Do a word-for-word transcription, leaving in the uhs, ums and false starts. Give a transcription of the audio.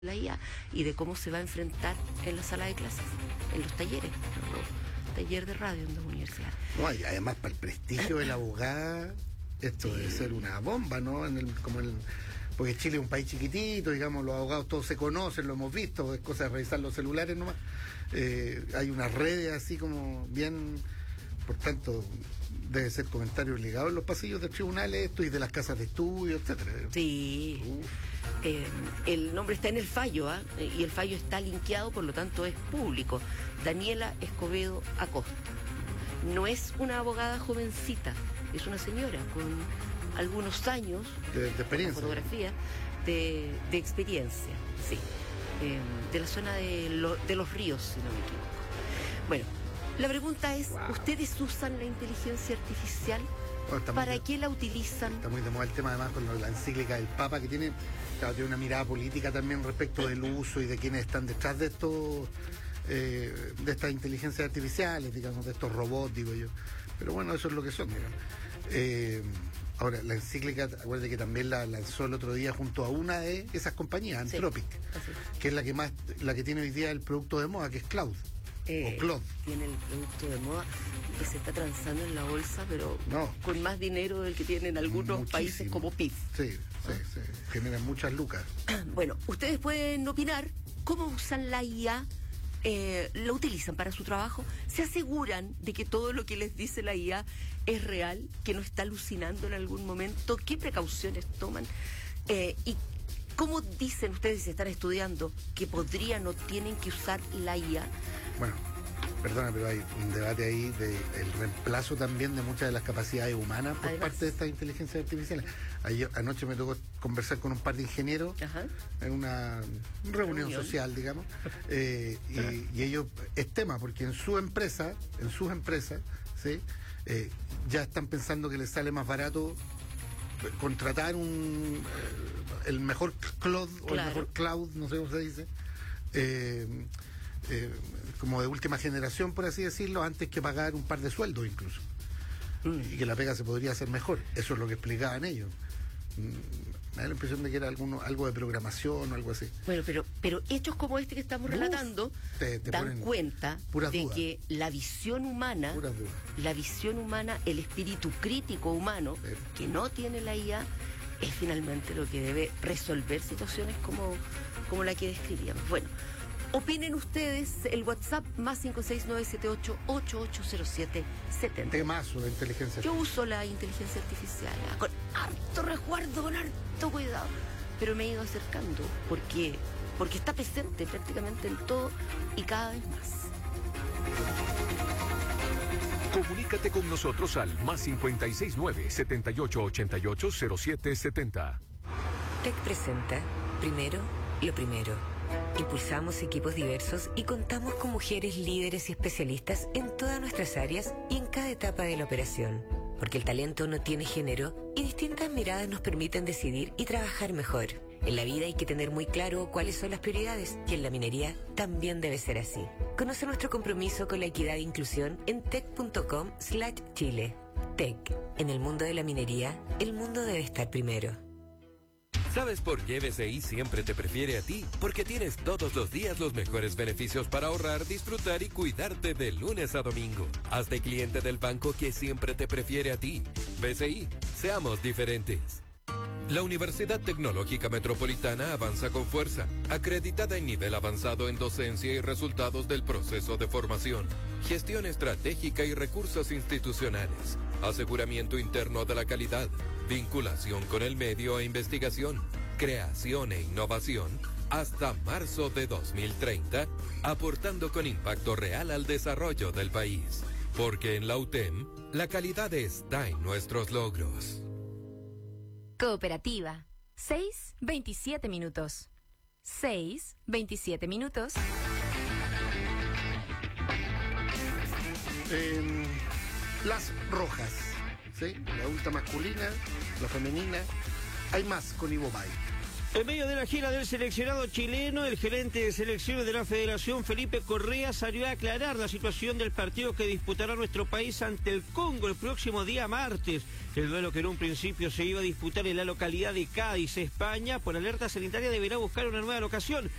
la I A y de cómo se va a enfrentar en la sala de clases, en los talleres, los talleres de radio en las universidades. No, y además para el prestigio de la abogada, esto sí. Debe ser una bomba, ¿no? En el, como el, porque Chile es un país chiquitito, digamos, los abogados todos se conocen, lo hemos visto, es cosa de revisar los celulares nomás. Eh, hay unas redes así como bien, por tanto, debe ser comentario obligado en los pasillos de tribunales esto y de las casas de estudio, etcétera. Sí. Eh, el nombre está en el fallo, ¿eh? Y el fallo está linkeado, por lo tanto es público. Daniela Escobedo Acosta. No es una abogada jovencita, es una señora con algunos años de, de experiencia, fotografía de, de experiencia, sí, eh, de la zona de, lo, de los ríos, si no me equivoco. Bueno, la pregunta es, wow. ¿Ustedes usan la inteligencia artificial? Bueno, ¿Para de, qué la utilizan? Está muy de moda el tema, además, con la encíclica del Papa, que tiene, claro, tiene una mirada política también respecto del uso y de quienes están detrás de estos eh, de estas inteligencias artificiales, digamos, de estos robots, digo yo. Pero bueno, eso es lo que son, digamos. Eh, ahora, la encíclica, acuérdate que también la lanzó el otro día junto a una de esas compañías, Anthropic, sí, que es la que más, la que tiene hoy día el producto de moda, que es Cloud. Eh, o Claude. Tiene el producto de moda que se está transando en la bolsa, pero no. con más dinero del que tienen algunos Muchísimo. países como P I B. Sí, sí, sí. Generan muchas lucas. Bueno, ustedes pueden opinar cómo usan la I A, eh, la utilizan para su trabajo, se aseguran de que todo lo que les dice la I A es real, que no está alucinando en algún momento, qué precauciones toman eh, y cómo dicen ustedes, si están estudiando, que podrían o tienen que usar la I A. Bueno, perdona, pero hay un debate ahí del de reemplazo también de muchas de las capacidades humanas por Además. parte de estas inteligencias artificiales. Ayer, anoche me tocó conversar con un par de ingenieros Ajá. en una reunión, reunión social, digamos, eh, y, y ellos, es tema, porque en su empresa, en sus empresas, ¿sí? eh, ya están pensando que les sale más barato contratar un eh, el mejor cloud o claro. el mejor cloud, no sé cómo se dice, eh, eh, como de última generación, por así decirlo, antes que pagar un par de sueldos incluso. Mm. Y que la pega se podría hacer mejor. Eso es lo que explicaban ellos. Mm, me da la impresión de que era alguno, algo de programación o algo así. Bueno, pero pero hechos como este que estamos Uf, relatando te, te dan cuenta de dudas. que la visión humana, la visión humana, el espíritu crítico humano, pero. que no tiene la I A, es finalmente lo que debe resolver situaciones como, como la que describíamos. Bueno, opinen ustedes, el WhatsApp más cinco seis nueve siete ocho ocho ocho cero siete siete cero. Temazo la inteligencia Yo uso la inteligencia artificial con harto resguardo, con harto cuidado, pero me he ido acercando porque, porque está presente prácticamente en todo y cada vez más. Comunícate con nosotros al más cinco seis nueve siete ocho ocho ocho cero siete siete cero. TEC presenta Primero lo Primero. Impulsamos equipos diversos y contamos con mujeres líderes y especialistas en todas nuestras áreas y en cada etapa de la operación. Porque el talento no tiene género y distintas miradas nos permiten decidir y trabajar mejor. En la vida hay que tener muy claro cuáles son las prioridades y en la minería también debe ser así. Conoce nuestro compromiso con la equidad e inclusión en tec punto com slash chile. TEC. En el mundo de la minería, el mundo debe estar primero. ¿Sabes por qué B C I siempre te prefiere a ti? Porque tienes todos los días los mejores beneficios para ahorrar, disfrutar y cuidarte de lunes a domingo. Hazte cliente del banco que siempre te prefiere a ti. B C I, seamos diferentes. La Universidad Tecnológica Metropolitana avanza con fuerza, acreditada en nivel avanzado en docencia y resultados del proceso de formación, gestión estratégica y recursos institucionales, aseguramiento interno de la calidad, vinculación con el medio e investigación, creación e innovación, hasta marzo de dos mil treinta, aportando con impacto real al desarrollo del país. Porque en la U T E M, la calidad está en nuestros logros. Cooperativa. seis veintisiete minutos. seis veintisiete minutos. Eh, las rojas, ¿sí? La adulta masculina, la femenina. Hay más con Ivomay. En medio de la gira del seleccionado chileno, el gerente de selecciones de la Federación, Felipe Correa, salió a aclarar la situación del partido que disputará nuestro país ante el Congo el próximo día martes. El duelo que en un principio se iba a disputar en la localidad de Cádiz, España, por alerta sanitaria deberá buscar una nueva locación.